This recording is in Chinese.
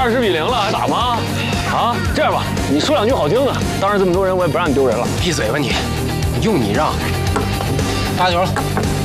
20-0了，还打吗？啊，这样吧，你说两句好听的，当着这么多人，我也不让你丢人了。 闭嘴吧你！用你让。8球。